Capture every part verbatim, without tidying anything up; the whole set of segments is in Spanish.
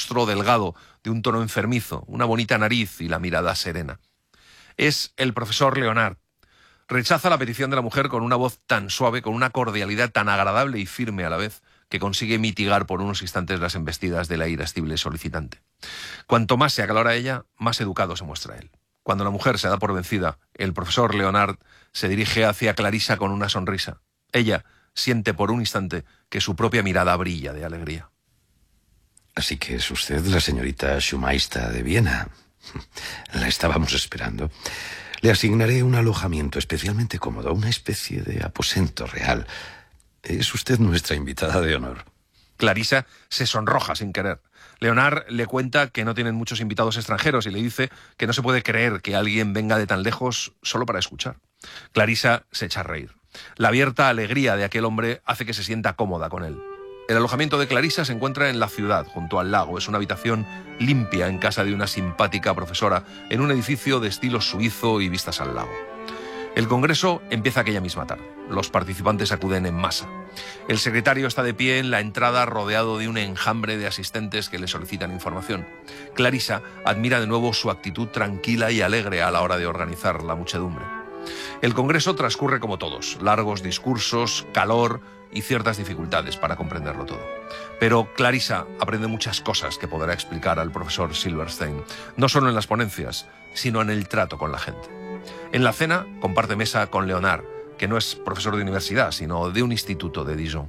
rostro delgado, de un tono enfermizo, una bonita nariz y la mirada serena. Es el profesor Leonard. Rechaza la petición de la mujer con una voz tan suave, con una cordialidad tan agradable y firme a la vez, que consigue mitigar por unos instantes las embestidas de la irascible solicitante. Cuanto más se acalora ella, más educado se muestra él. Cuando la mujer se da por vencida, el profesor Leonard se dirige hacia Clarissa con una sonrisa. Ella siente por un instante que su propia mirada brilla de alegría. Así que es usted la señorita Schumeister de Viena. La estábamos esperando. Le asignaré un alojamiento especialmente cómodo, una especie de aposento real. Es usted nuestra invitada de honor. Clarissa se sonroja sin querer. Leonard le cuenta que no tienen muchos invitados extranjeros y le dice que no se puede creer que alguien venga de tan lejos solo para escuchar. Clarissa se echa a reír. La abierta alegría de aquel hombre hace que se sienta cómoda con él. El alojamiento de Clarissa se encuentra en la ciudad, junto al lago. Es una habitación limpia en casa de una simpática profesora, en un edificio de estilo suizo y vistas al lago. El congreso empieza aquella misma tarde. Los participantes acuden en masa. El secretario está de pie en la entrada, rodeado de un enjambre de asistentes que le solicitan información. Clarissa admira de nuevo su actitud tranquila y alegre a la hora de organizar la muchedumbre. El congreso transcurre como todos, largos discursos, calor y ciertas dificultades para comprenderlo todo. Pero Clarissa aprende muchas cosas que podrá explicar al profesor Silberstein, no solo en las ponencias, sino en el trato con la gente. En la cena comparte mesa con Leonard, que no es profesor de universidad, sino de un instituto de Dijon.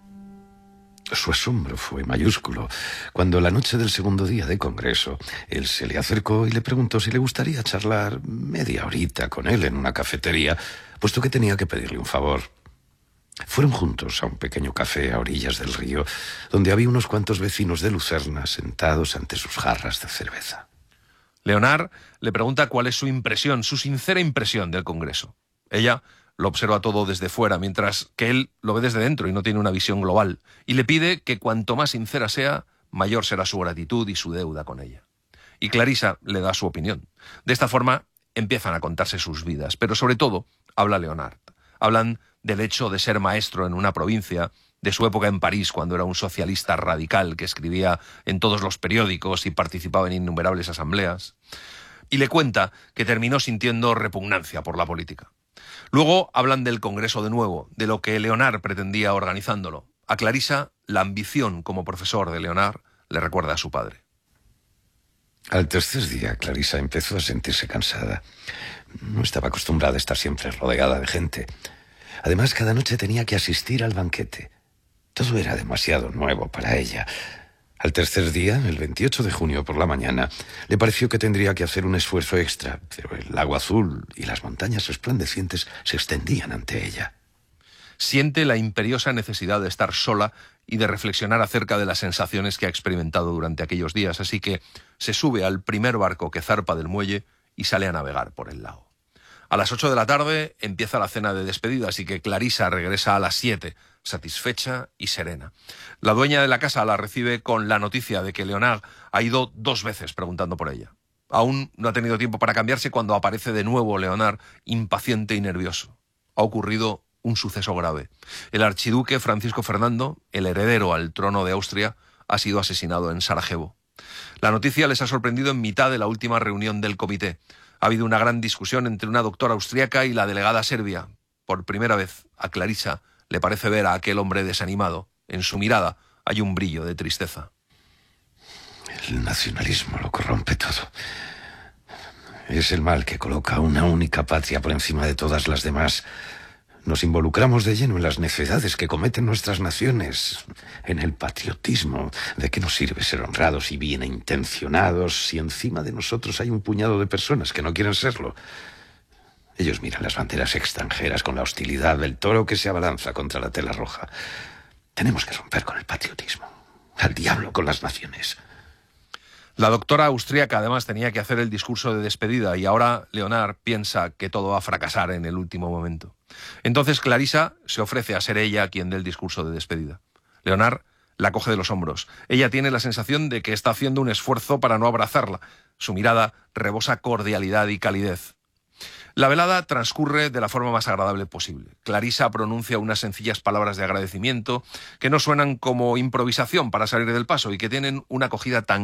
Su asombro fue mayúsculo cuando la noche del segundo día de congreso él se le acercó y le preguntó si le gustaría charlar media horita con él en una cafetería, puesto que tenía que pedirle un favor. Fueron juntos a un pequeño café a orillas del río, donde había unos cuantos vecinos de Lucerna sentados ante sus jarras de cerveza. Leonard le pregunta cuál es su impresión, su sincera impresión del congreso. Ella lo observa todo desde fuera, mientras que él lo ve desde dentro y no tiene una visión global, y le pide que cuanto más sincera sea, mayor será su gratitud y su deuda con ella. Y Clarissa le da su opinión. De esta forma empiezan a contarse sus vidas, pero sobre todo habla Leonard. Hablan del hecho de ser maestro en una provincia, de su época en París cuando era un socialista radical que escribía en todos los periódicos y participaba en innumerables asambleas, y le cuenta que terminó sintiendo repugnancia por la política. Luego hablan del congreso de nuevo, de lo que Leonard pretendía organizándolo. A Clarissa, la ambición como profesor de Leonard le recuerda a su padre. Al tercer día, Clarissa empezó a sentirse cansada. No estaba acostumbrada a estar siempre rodeada de gente. Además, cada noche tenía que asistir al banquete. Todo era demasiado nuevo para ella. Al tercer día, el veintiocho de junio por la mañana, le pareció que tendría que hacer un esfuerzo extra, pero el lago azul y las montañas resplandecientes se extendían ante ella. Siente la imperiosa necesidad de estar sola y de reflexionar acerca de las sensaciones que ha experimentado durante aquellos días, así que se sube al primer barco que zarpa del muelle y sale a navegar por el lago. A las ocho de la tarde empieza la cena de despedida, así que Clarissa regresa a las siete, satisfecha y serena. La dueña de la casa la recibe con la noticia de que Leonard ha ido dos veces preguntando por ella. Aún no ha tenido tiempo para cambiarse cuando aparece de nuevo Leonard, impaciente y nervioso. Ha ocurrido un suceso grave. El archiduque Francisco Fernando, el heredero al trono de Austria, ha sido asesinado en Sarajevo. La noticia les ha sorprendido en mitad de la última reunión del comité. Ha habido una gran discusión entre una doctora austriaca y la delegada serbia. Por primera vez, a Clarissa le parece ver a aquel hombre desanimado. En su mirada hay un brillo de tristeza. El nacionalismo lo corrompe todo. Es el mal que coloca una única patria por encima de todas las demás. Nos involucramos de lleno en las necedades que cometen nuestras naciones, en el patriotismo. ¿De qué nos sirve ser honrados y bien intencionados si encima de nosotros hay un puñado de personas que no quieren serlo? Ellos miran las banderas extranjeras con la hostilidad del toro que se abalanza contra la tela roja. Tenemos que romper con el patriotismo. Al diablo con las naciones. La doctora austríaca además tenía que hacer el discurso de despedida y ahora Leonard piensa que todo va a fracasar en el último momento. Entonces Clarissa se ofrece a ser ella quien dé el discurso de despedida. Leonard la coge de los hombros. Ella tiene la sensación de que está haciendo un esfuerzo para no abrazarla. Su mirada rebosa cordialidad y calidez. La velada transcurre de la forma más agradable posible. Clarissa pronuncia unas sencillas palabras de agradecimiento que no suenan como improvisación para salir del paso y que tienen una acogida tan